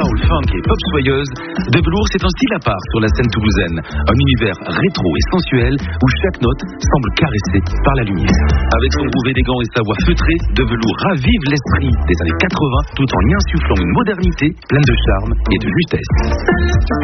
soul, funk et pop soyeuse, De Velours c'est un style à part sur la scène toulousaine. Un univers rétro et sensuel où chaque note semble caressée par la lumière. Avec son groove élégant et sa voix feutrée, De Velours ravive l'esprit des années 80 tout en y insufflant une modernité pleine de charme et de justesse.